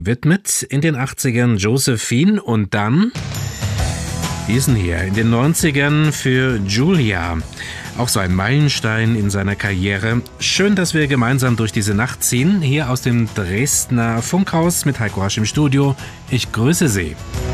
widmet in den 80ern Josephine und dann diesen hier in den 90ern für Julia. Auch so ein Meilenstein in seiner Karriere. Schön, dass wir gemeinsam durch diese Nacht ziehen. Hier aus dem Dresdner Funkhaus mit Heiko Hasch im Studio. Ich grüße Sie.